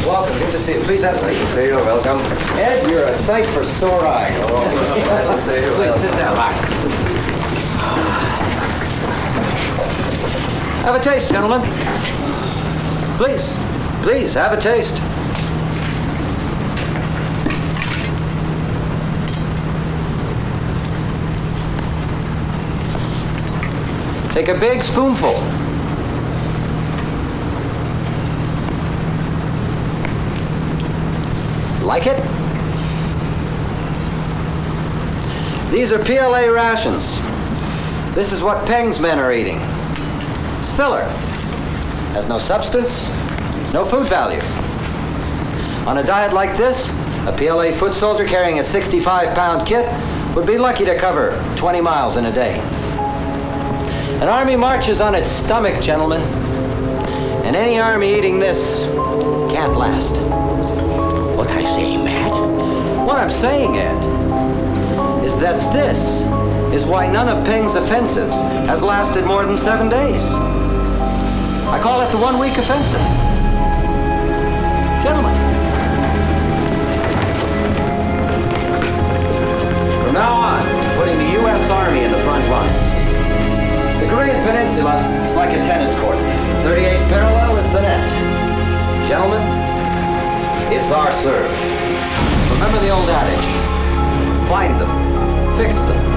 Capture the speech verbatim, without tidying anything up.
welcome. Good to see you. Please have a seat. Good to see you. Welcome. Ed, you're a sight for sore eyes. Oh, glad to see you. Please sit down. Have a taste, gentlemen. Please. Please, have a taste. Take a big spoonful. Like it? These are P L A rations. This is what Peng's men are eating. It's filler. Has no substance, no food value. On a diet like this, a P L A foot soldier carrying a sixty-five pound kit would be lucky to cover twenty miles in a day. An army marches on its stomach, gentlemen. And any army eating this can't last. What I say, Matt? What I'm saying, Ed, is that this is why none of Peng's offensives has lasted more than seven days. I call it the one-week offensive. Gentlemen. From now on, putting the U S Army in the front lines. The Korean Peninsula is like a tennis court. The thirty-eighth parallel is the net. Gentlemen, it's our serve. Remember the old adage. Find them, fix them,